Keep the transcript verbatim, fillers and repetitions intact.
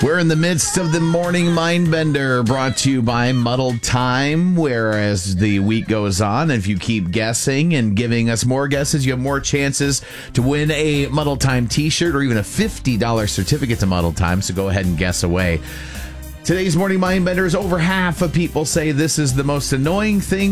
We're in the midst of the morning Mindbender, brought to you by Muddled Time, where as the week goes on, if you keep guessing and giving us more guesses, you have more chances to win a Muddled Time t-shirt or even a fifty dollars certificate to Muddled Time, so go ahead and guess away. Today's morning Mindbender is over half of people say this is the most annoying thing